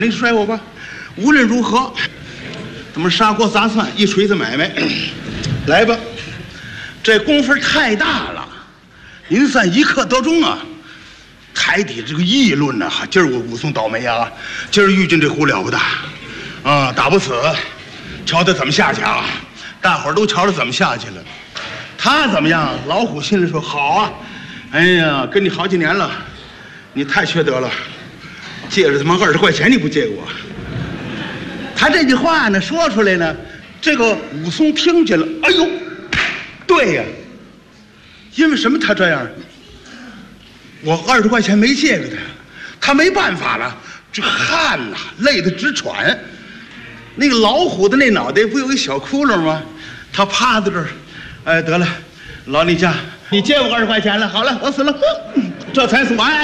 你甩我吧，无论如何，咱们砂锅砸蒜一锤子买卖，来吧，这功夫太大了，您算一刻得中啊！台底这个议论呢，今儿我武松倒霉啊，今儿遇见这虎了不得，啊，打不死，瞧他怎么下去啊！大伙儿都瞧着怎么下去了，他怎么样？老虎心里说好啊，哎呀，跟你好几年了，你太缺德了。借着他妈20块钱你不借给我？他这句话呢说出来呢，这个武松听见了，哎呦，对呀，因为什么他这样？我20块钱没借给他，他没办法了，这汗呐，累得直喘。那个老虎的那脑袋不有一小窟窿吗？他趴在这儿，哎，得了，老李家，你借我20块钱了，好了，我死了，这才算。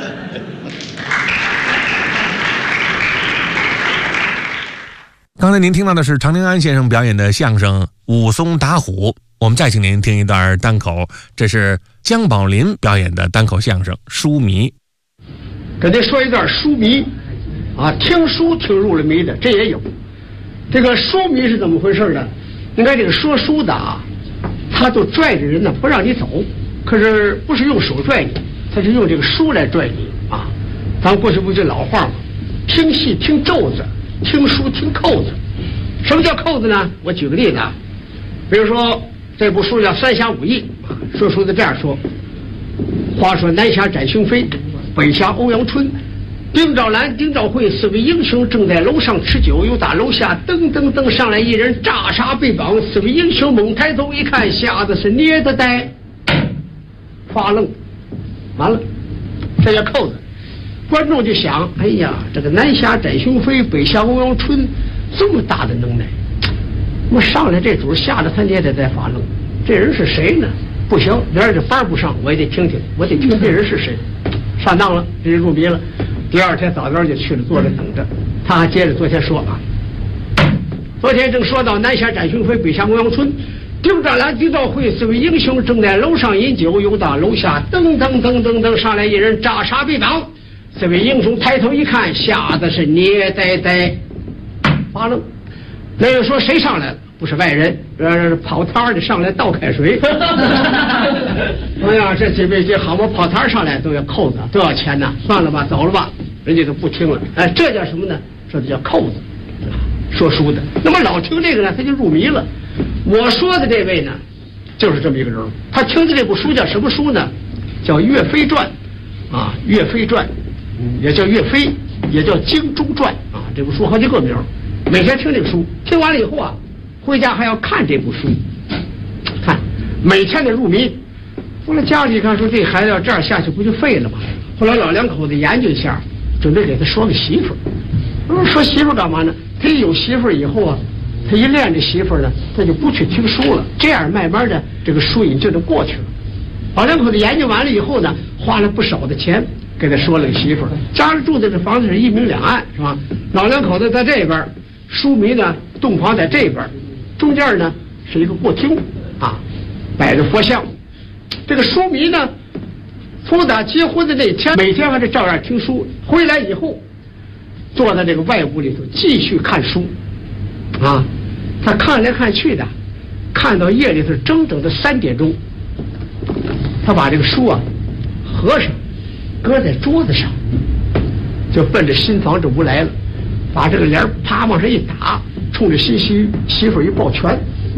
刚才您听到的是常宁安先生表演的相声《武松打虎》，我们再请您听一段单口，这是姜宝林表演的单口相声《书迷》。 给您说一段书迷啊，听书听入了迷的，这也有。这个书迷是怎么回事呢？应该这个说书的啊，他就拽着人呢，不让你走，可是不是用手拽你，他是用这个书来拽你啊。咱们过去不就老话吗？听戏听咒子，听书听扣子。什么叫扣子呢？我举个例子啊，比如说这部书叫《三侠五义》，说书的这样说：话说南侠展雄飞，北侠欧阳春，丁兆兰、丁兆会4位英雄正在楼上吃酒，又打楼下噔噔噔上来一人，炸杀被绑。4位英雄猛抬头一看，吓得是捏得呆，发愣，完了，这叫扣子。观众就想，哎呀，这个南侠展雄飞，北侠欧阳春，这么大的能耐，我上来这主吓得他捏得呆发愣，这人是谁呢？不行，连这班不上，我也得听听，我得听这人是谁。上当了，这人入迷了。第二天早早就去了，坐着等着。他还接着昨天说啊，昨天正说到南侠展雄飞，北侠欧阳春，丁兆兰、丁兆会4位英雄正在楼上饮酒，又到楼下噔噔噔噔噔上来一人，炸杀被绑。4位英雄抬头一看，吓得是捏呆呆，发愣。那又说谁上来了？不是外人，跑摊的上来倒开水。哎呀，这几位这好嘛，跑摊上来都要扣子，都要钱呐。算了吧，走了吧，人家都不听了。哎，这叫什么呢？这叫扣子，说书的。那么老听这个呢，他就入迷了。我说的这位呢，就是这么一个人。他听的这部书叫什么书呢？叫《岳飞传》啊，《岳飞传》。也叫岳飞，也叫精忠传啊，这部书好几个名。每天听这个书，听完了以后啊，回家还要看这部书，看，每天的入迷。后来家里看说这孩子要这样下去不就废了吗？后来老两口子研究一下，准备给他说个媳妇儿。说媳妇儿干嘛呢？他一有媳妇儿以后啊，他一恋这媳妇儿呢，他就不去听书了，这样慢慢的这个书瘾就能过去了。老两口子研究完了以后呢，花了不少的钱。给他说了个媳妇儿，家里住的这房子是1明2暗，是吧？老两口子在这边，书迷呢洞房在这边，中间呢是一个过厅啊，摆着佛像。这个书迷呢，从打结婚的那天，每天还是照样听书，回来以后，坐在这个外屋里头继续看书，啊，他看来看去的，看到夜里头整整的3点钟，他把这个书啊合上。搁在桌子上，就奔着新房这屋来了，把这个帘啪往上一打，冲着新媳妇一抱拳，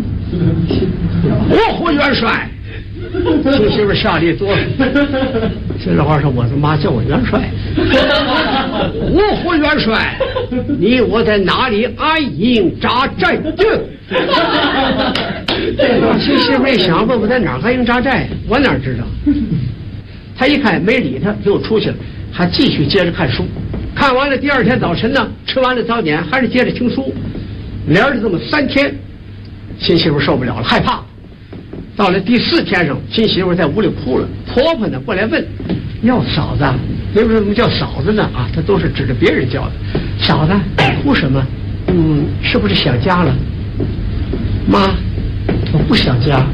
我活元帅。新媳妇吓了一哆嗦，这话说我的妈叫我元帅，我活元帅，你我在哪里安营扎寨？新媳妇一想，问我在哪儿安营扎寨，我哪知道？他一看没理他，又出去了，还继续接着看书。看完了，第二天早晨呢，吃完了早点，还是接着听书，连着这么3天，新媳妇受不了了，害怕。到了第4天上，新媳妇在屋里哭了，婆婆呢过来问：“要嫂子，为什么叫嫂子呢？啊，她都是指着别人叫的。嫂子，哭什么？是不是想家了？妈，我不想家。